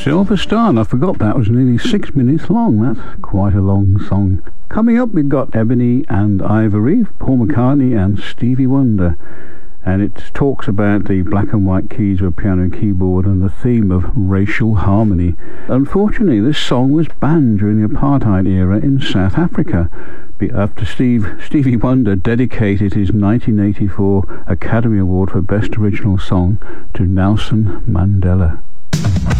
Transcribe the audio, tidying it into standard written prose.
Silver Star, and I forgot that was nearly 6 minutes long. That's quite a long song. Coming up, we've got Ebony and Ivory, Paul McCartney and Stevie Wonder. And it talks about the black and white keys of a piano keyboard and the theme of racial harmony. Unfortunately, this song was banned during the apartheid era in South Africa after Stevie Wonder dedicated his 1984 Academy Award for Best Original Song to Nelson Mandela.